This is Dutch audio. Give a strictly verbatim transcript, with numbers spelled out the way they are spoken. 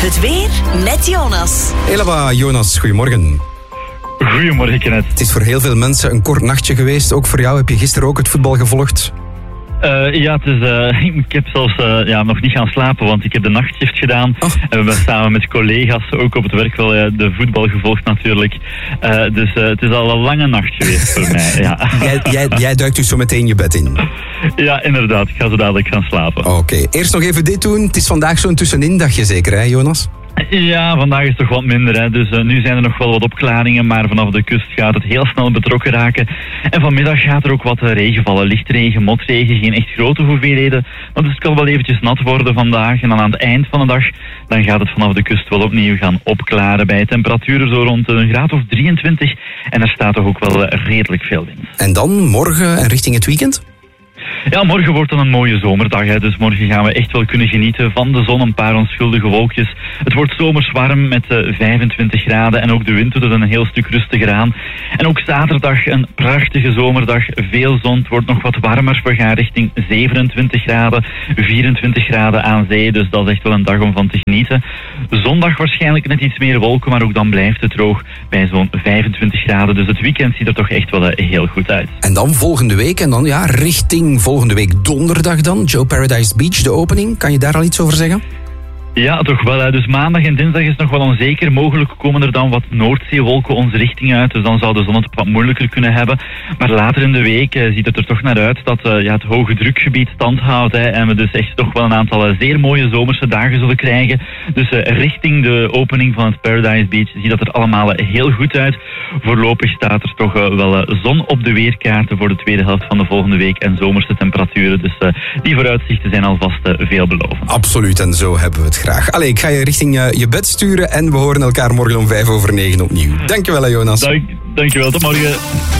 Het weer met Jonas. Elaba, Jonas, goedemorgen. Goedemorgen, Kenneth. Het is voor heel veel mensen een kort nachtje geweest. Ook voor jou. Heb je gisteren ook het voetbal gevolgd? Uh, ja, het is, uh, ik heb zelfs uh, ja, nog niet gaan slapen, want ik heb de nachtshift gedaan. Oh. En we hebben samen met collega's ook op het werk wel uh, de voetbal gevolgd natuurlijk. Uh, dus uh, het is al een lange nacht geweest voor mij. Ja. Jij, jij, jij duikt dus zo meteen je bed in? Ja, inderdaad. Ik ga zo dadelijk gaan slapen. Oké, okay. Eerst nog even dit doen. Het is vandaag zo'n tussenindagje zeker, hè, Jonas? Ja, vandaag is het toch wat minder. Hè. Dus uh, nu zijn er nog wel wat opklaringen, maar vanaf de kust gaat het heel snel betrokken raken. En vanmiddag gaat er ook wat uh, regen vallen. Lichtregen, motregen, geen echt grote hoeveelheden. Maar dus het kan wel eventjes nat worden vandaag. En dan aan het eind van de dag, dan gaat het vanaf de kust wel opnieuw gaan opklaren. Bij temperaturen zo rond een graad of drieëntwintig. En er staat toch ook wel uh, redelijk veel wind. En dan morgen en richting het weekend? Ja, morgen wordt dan een mooie zomerdag. Hè. Dus morgen gaan we echt wel kunnen genieten van de zon, een paar onschuldige wolkjes. Het wordt zomers warm met uh, vijfentwintig graden en ook de wind doet het een heel stuk rustiger aan. En ook zaterdag een prachtige zomerdag, veel zon, het wordt nog wat warmer. We gaan richting zevenentwintig graden, vierentwintig graden aan zee, dus dat is echt wel een dag om van te genieten. Zondag waarschijnlijk net iets meer wolken, maar ook dan blijft het droog bij zo'n vijfentwintig graden. Dus het weekend ziet er toch echt wel uh, heel goed uit. En dan volgende week en dan ja, richting volgende week donderdag dan, Joe Paradise Beach, de opening. Kan je daar al iets over zeggen? Ja, toch wel. Hè. Dus maandag en dinsdag is nog wel onzeker. Mogelijk komen er dan wat Noordzeewolken onze richting uit. Dus dan zou de zon het wat moeilijker kunnen hebben. Maar later in de week uh, ziet het er toch naar uit dat uh, ja, het hoge drukgebied stand houdt. Hè, en we dus echt toch wel een aantal uh, zeer mooie zomerse dagen zullen krijgen. Dus uh, richting de opening van het Paradise Beach ziet dat er allemaal uh, heel goed uit. Voorlopig staat er toch uh, wel uh, zon op de weerkaarten voor de tweede helft van de volgende week. En zomerse temperaturen. Dus uh, die vooruitzichten zijn alvast uh, veelbelovend. Absoluut, en zo hebben we het graag. Allee, ik ga je richting uh, je bed sturen en we horen elkaar morgen om vijf over negen opnieuw. Dankjewel, Jonas. Dank, dankjewel, tot morgen.